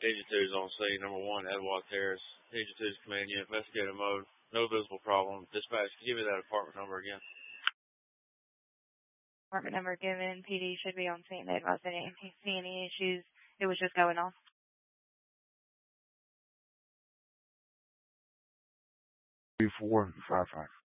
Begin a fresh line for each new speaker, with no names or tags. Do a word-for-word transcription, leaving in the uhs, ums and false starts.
Engine two is on scene. Number one, Edward Terrace. Engine two is command unit, investigative mode. No visible problem. Dispatch, give me that apartment number again.
Apartment number given. P D should be on scene. They advised they didn't see any issues. It was just going off.
three four five five.